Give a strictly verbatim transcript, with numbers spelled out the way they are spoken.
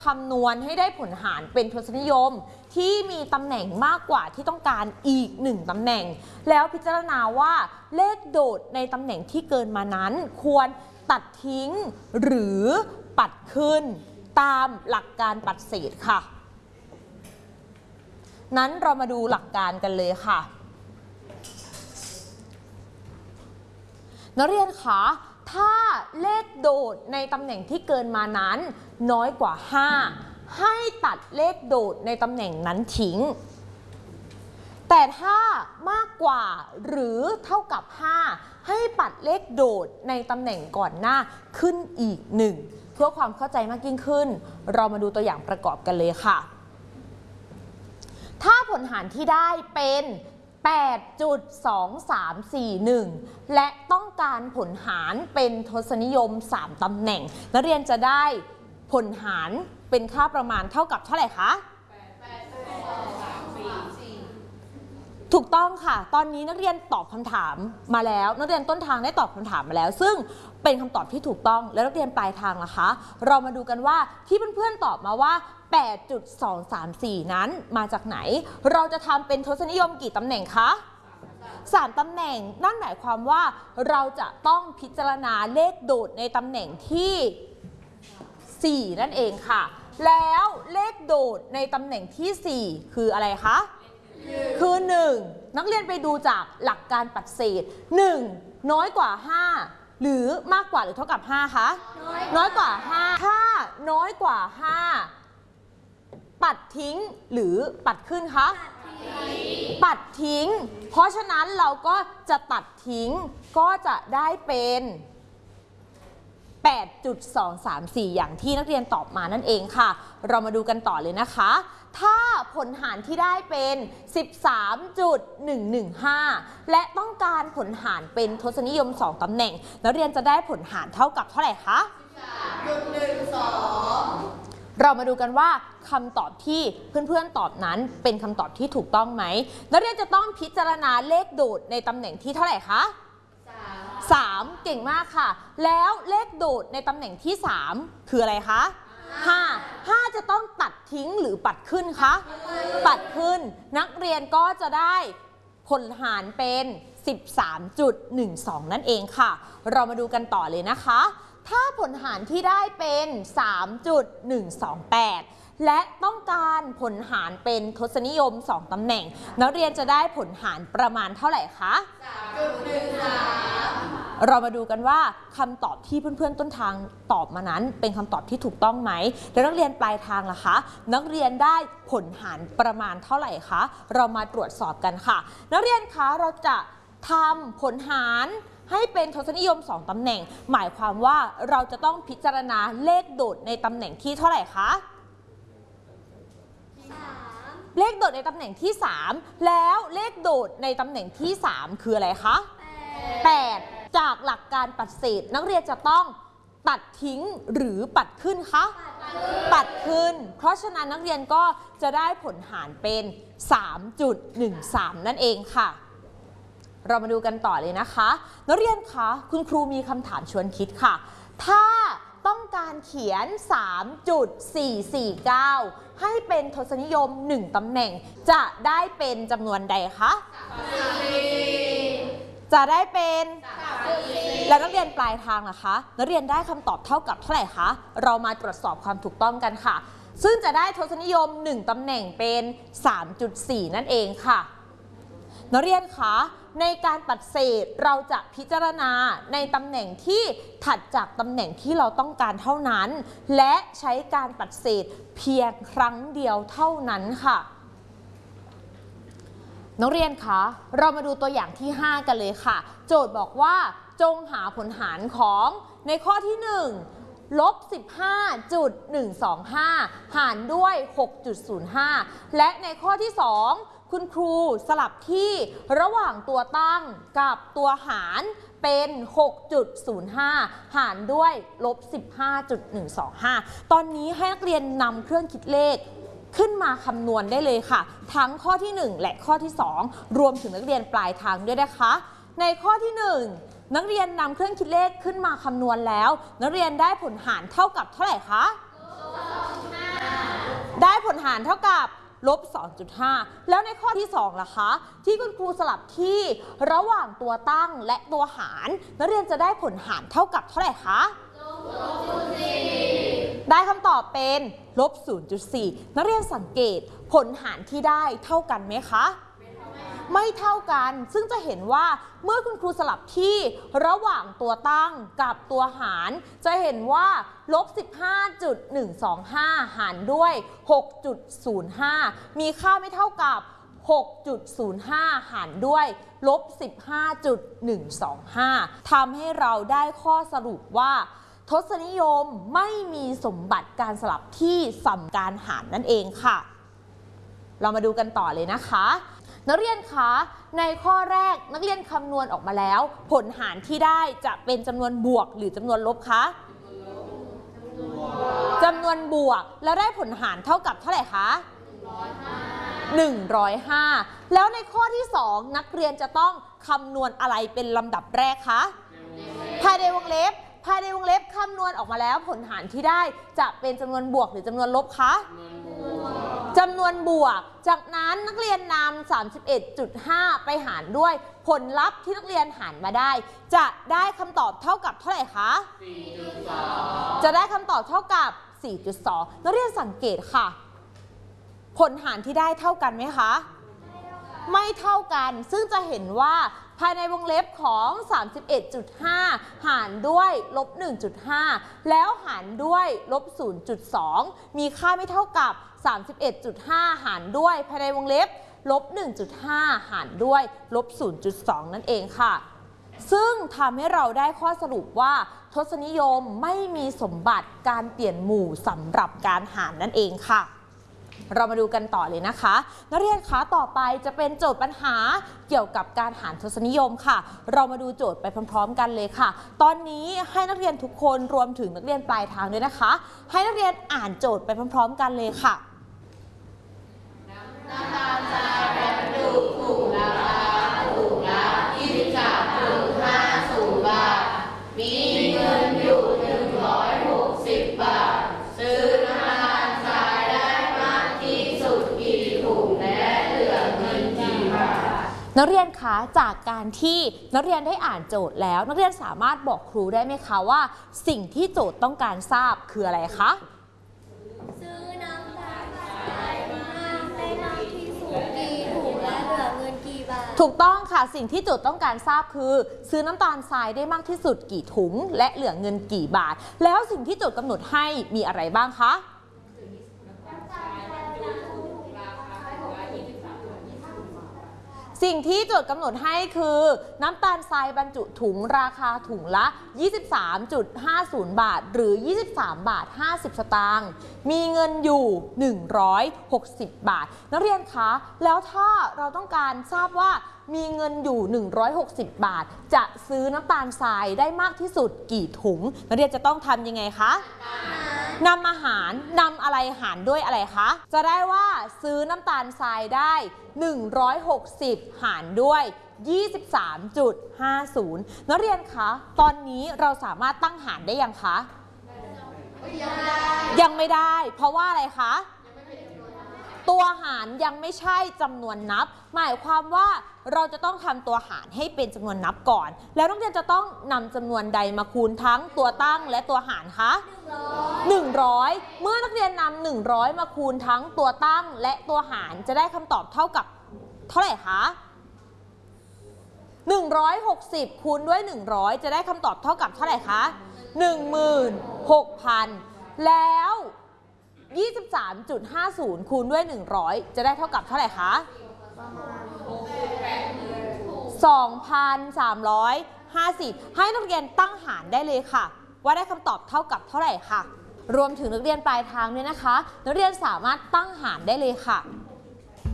คำนวณให้ได้ผลหารเป็นทศนิยมที่มีตำแหน่งมากกว่าที่ต้องการอีกหนึ่งตำแหน่งแล้วพิจารณาว่าเลขโดดในตำแหน่งที่เกินมานั้นควรตัดทิ้งหรือปัดขึ้นตามหลักการปัดเศษค่ะนั้นเรามาดูหลักการกันเลยค่ะนักเรียนคะถ้าเลขโดดในตำแหน่งที่เกินมานั้นน้อยกว่าห้าให้ตัดเลขโดดในตำแหน่งนั้นทิ้งแต่ถ้ามากกว่าหรือเท่ากับห้าให้ปัดเลขโดดในตำแหน่งก่อนหน้าขึ้นอีกหนึ่งเพื่อความเข้าใจมากยิ่งขึ้นเรามาดูตัวอย่างประกอบกันเลยค่ะถ้าผลหารที่ได้เป็น แปดจุดสองสามสี่หนึ่ง และต้องการผลหารเป็นทศนิยมสามตำแหน่งนักเรียนจะได้ผลหารเป็นค่าประมาณเท่ากับเท่าไหร่คะถูกต้องค่ะตอนนี้นักเรียนตอบคำถามมาแล้วนักเรียนต้นทางได้ตอบคำถามมาแล้วซึ่งเป็นคำตอบที่ถูกต้องแล้วนักเรียนปลายทางล่ะคะเรามาดูกันว่าที่เพื่อนๆตอบมาว่า แปดจุดสองสามสี่ นั้นมาจากไหนเราจะทำเป็นทศนิยมกี่ตำแหน่งคะสามตำแหน่งนั่นหมายความว่าเราจะต้องพิจารณาเลขโดดในตำแหน่งที่สี่นั่นเองค่ะแล้วเลขโดดในตำแหน่งที่สี่คืออะไรคะคือหนึ่งนักเรียนไปดูจากหลักการปัดเศษหนึ่งน้อยกว่าห้าหรือมากกว่าหรือเท่ากับห้าคะน้อยกว่าห้าถ้าน้อยกว่าห้าปัดทิ้งหรือปัดขึ้นคะปัดทิ้งเพราะฉะนั้นเราก็จะตัดทิ้งก็จะได้เป็น แปดจุดสองสามสี่ อย่างที่นักเรียนตอบมานั่นเองค่ะเรามาดูกันต่อเลยนะคะถ้าผลหารที่ได้เป็น สิบสามจุดหนึ่งหนึ่งห้า และต้องการผลหารเป็นทศนิยมสองตำแหน่งนักเรียนจะได้ผลหารเท่ากับเท่าไหร่คะ สิบสามจุดหนึ่งสอง เรามาดูกันว่าคำตอบที่เพื่อนๆตอบนั้นเป็นคำตอบที่ถูกต้องไหมนักเรียนจะต้องพิจารณาเลขโดดในตำแหน่งที่เท่าไหร่คะสามเก่งมากค่ะแล้วเลขโดดในตำแหน่งที่สามคืออะไรคะห้า ห้าจะต้องตัดทิ้งหรือปัดขึ้นคะปัดขึ้นนักเรียนก็จะได้ผลหารเป็น สิบสามจุดหนึ่งสอง นั่นเองค่ะเรามาดูกันต่อเลยนะคะถ้าผลหารที่ได้เป็น สามจุดหนึ่งสองแปด และต้องการผลหารเป็นทศนิยมสองตำแหน่งนักเรียนจะได้ผลหารประมาณเท่าไหร่คะ สามจุดหนึ่งสาม เรามาดูกันว่าคำตอบที่เพื่อนๆต้นทางตอบมานั้นเป็นคำตอบที่ถูกต้องไหมแล้วนักเรียนปลายทางล่ะคะนักเรียนได้ผลหารประมาณเท่าไหร่คะเรามาตรวจสอบกันค่ะนักเรียนคะเราจะทำผลหารให้เป็นทศนิยมสองตำแหน่งหมายความว่าเราจะต้องพิจารณาเลขโดดในตำแหน่งที่เท่าไหร่คะเลขโดดในตำแหน่งที่สามแล้วเลขโดดในตำแหน่งที่สามคืออะไรคะแปดจากหลักการปัดเศษนักเรียนจะต้องตัดทิ้งหรือปัดขึ้นคะปัดขึ้นเพราะฉะนั้นนักเรียนก็จะได้ผลหารเป็น สามจุดหนึ่งสาม นั่นเองค่ะเรามาดูกันต่อเลยนะคะนักเรียนคะคุณครูมีคำถามชวนคิดค่ะถ้าต้องการเขียน สามจุดสี่สี่เก้า ให้เป็นทศนิยมหนึ่งตำแหน่งจะได้เป็นจำนวนใดคะจะได้เป็นแล้วนักเรียนปลายทางล่ะคะนักเรียนได้คำตอบเท่ากับเท่าไหร่คะเรามาตรวจสอบความถูกต้องกันค่ะซึ่งจะได้ทศนิยมหนึ่งตำแหน่งเป็น สามจุดสี่ นั่นเองค่ะนักเรียนคะในการปัดเศษเราจะพิจารณาในตำแหน่งที่ถัดจากตำแหน่งที่เราต้องการเท่านั้นและใช้การปัดเศษเพียงครั้งเดียวเท่านั้นค่ะนักเรียนคะเรามาดูตัวอย่างที่ห้ากันเลยค่ะโจทย์บอกว่าจงหาผลหารของในข้อที่หนึ่งลบ สิบห้าจุดหนึ่งสองห้า หารด้วย หกจุดศูนย์ห้า และในข้อที่สองคุณครูสลับที่ระหว่างตัวตั้งกับตัวหารเป็น หกจุดศูนย์ห้า หารด้วยลบ สิบห้าจุดหนึ่งสองห้า ตอนนี้ให้นักเรียนนำเครื่องคิดเลขขึ้นมาคำนวณได้เลยค่ะทั้งข้อที่หนึ่งและข้อที่สองรวมถึงนักเรียนปลายทางด้วยนะคะในข้อที่หนึ่งนักเรียนนำเครื่องคิดเลขขึ้นมาคำนวณแล้วนักเรียนได้ผลหารเท่ากับเท่าไหร่คะได้ผลหารเท่ากับลบ สองจุดห้า แล้วในข้อที่สองล่ะคะที่คุณครูสลับที่ระหว่างตัวตั้งและตัวหารนักเรียนจะได้ผลหารเท่ากับเท่าไหร่คะได้คำตอบเป็นลบ ศูนย์จุดสี่ นักเรียนสังเกตผลหารที่ได้เท่ากันไหมคะไม่เท่ากันซึ่งจะเห็นว่าเมื่อคุณครูสลับที่ระหว่างตัวตั้งกับตัวหารจะเห็นว่าลบ สิบห้าจุดหนึ่งสองห้า หารด้วย หกจุดศูนย์ห้า มีค่าไม่เท่ากับ หกจุดศูนย์ห้า หารด้วยลบ สิบห้าจุดหนึ่งสองห้า ทำให้เราได้ข้อสรุปว่าทศนิยมไม่มีสมบัติการสลับที่สัมการหารนั่นเองค่ะเรามาดูกันต่อเลยนะคะนักเรียนคะในข้อแรกนักเรียนคำนวณออกมาแล้วผลหารที่ได้จะเป็นจำนวนบวกหรือจำนวนลบคะจำนวนบวกแล้วได้ผลหารเท่ากับเท่าไหร่คะหนึ่งร้อยห้าแล้วในข้อที่สองนักเรียนจะต้องคำนวณอะไรเป็นลำดับแรกคะภายในวงเล็บภายในวงเล็บคำนวณออกมาแล้วผลหารที่ได้จะเป็นจำนวนบวกหรือจำนวนลบคะจำนวนบวกจากนั้นนักเรียนนำ สามสิบเอ็ดจุดห้า ไปหารด้วยผลลัพธ์ที่นักเรียนหารมาได้จะได้คำตอบเท่ากับเท่าไหร่คะ สี่จุดสอง จะได้คำตอบเท่ากับ สี่จุดสอง นักเรียนสังเกตค่ะผลหารที่ได้เท่ากันไหมคะไม่เท่ากันซึ่งจะเห็นว่าภายในวงเล็บของ สามสิบเอ็ดจุดห้า หารด้วยลบ หนึ่งจุดห้า แล้วหารด้วยลบ ศูนย์จุดสอง มีค่าไม่เท่ากับ สามสิบเอ็ดจุดห้า หารด้วยภายในวงเล็บลบ หนึ่งจุดห้า หารด้วยลบ ศูนย์จุดสอง นั่นเองค่ะซึ่งทำให้เราได้ข้อสรุปว่าทศนิยมไม่มีสมบัติการเปลี่ยนหมู่สำหรับการหารนั่นเองค่ะเรามาดูกันต่อเลยนะคะนักเรียนคะต่อไปจะเป็นโจทย์ปัญหาเกี่ยวกับการหารทศนิยมค่ะเรามาดูโจทย์ไปพร้อมๆกันเลยค่ะตอนนี้ให้นักเรียนทุกคนรวมถึงนักเรียนปลายทางด้วยนะคะให้นักเรียนอ่านโจทย์ไปพร้อมๆกันเลยค่ะน้ำตาลทรายบรรจุถุงราคาถุงละยี่สิบสามจุดห้าศูนย์บาทมีเงินอยู่หนึ่งร้อยหกสิบบาทซื้อน้ำตาลทรายได้มากที่สุดกี่ถุงและเหลือเงินกี่บาทนักเรียนคะจากการที่นักเรียนได้อ่านโจทย์แล้วนักเรียนสามารถบอกครูได้ไหมคะว่าสิ่งที่โจทย์ต้องการทราบคืออะไรคะซื้อน้ำตาลทรายมากได้มากที่สุดกี่ถุงและเหลือเงินกี่บาทถูกต้องค่ะสิ่งที่โจทย์ต้องการทราบคือซื้อน้ำตาลทรายได้มากที่สุดกี่ถุงและเหลือเงินกี่บาทแล้วสิ่งที่โจทย์กำหนดให้มีอะไรบ้างคะสิ่งที่โจทย์กำหนดให้คือน้ำตาลทรายบรรจุถุงราคาถุงละ ยี่สิบสามจุดห้าศูนย์ บาทหรือ ยี่สิบสามบาทห้าสิบ สตางค์มีเงินอยู่ หนึ่งร้อยหกสิบ บาทนักเรียนคะแล้วถ้าเราต้องการทราบว่ามีเงินอยู่ หนึ่งร้อยหกสิบ บาทจะซื้อน้ำตาลทรายได้มากที่สุดกี่ถุงนักเรียนจะต้องทำยังไงคะนำอาหารนำอะไรหารด้วยอะไรคะจะได้ว่าซื้อน้ำตาลทรายได้หนึ่งร้อยหกสิบหารด้วย ยี่สิบสามจุดห้าศูนย์ นักเรียนคะตอนนี้เราสามารถตั้งหารได้ยังคะยังไม่ได้เพราะว่าอะไรคะตัวหารยังไม่ใช่จำนวนนับหมายความว่าเราจะต้องทำตัวหารให้เป็นจำนวนนับก่อนแล้วนักเรียนจะต้องนำจำนวนใดมาคูณทั้งตัวตั้งและตัวหารคะหนึ่งร้อยเมื่อนักเรียนนำหนึ่งร้อยมาคูณทั้งตัวตั้งและตัวหารจะได้คำตอบเท่ากับเท่าไหร่คะหนึ่งร้อยหกสิบคูณด้วยหนึ่งร้อยจะได้คำตอบเท่ากับเท่าไหร่คะ หนึ่งหมื่นหกพัน แล้ว ยี่สิบสามจุดห้าศูนย์ คูณด้วยหนึ่งร้อยจะได้เท่ากับเท่าไหร่คะ สองพันสามร้อยห้าสิบ ให้นักเรียนตั้งหารได้เลยค่ะว่าได้คำตอบเท่ากับเท่าไหร่ค่ะรวมถึงนักเรียนปลายทางด้วยนะคะนักเรียนสามารถตั้งหารได้เลยค่ะ